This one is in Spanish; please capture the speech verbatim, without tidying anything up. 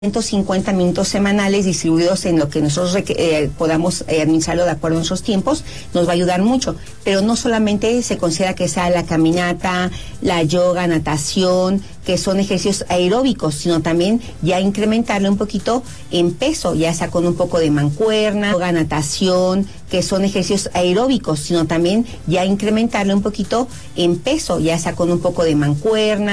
ciento cincuenta minutos semanales distribuidos en lo que nosotros eh, podamos eh, administrarlo de acuerdo a nuestros tiempos, nos va a ayudar mucho. Pero no solamente se considera que sea la caminata, la yoga, natación, que son ejercicios aeróbicos, sino también ya incrementarle un poquito en peso, ya sea con un poco de mancuerna, yoga, natación, que son ejercicios aeróbicos, sino también ya incrementarle un poquito en peso, ya sea con un poco de mancuerna.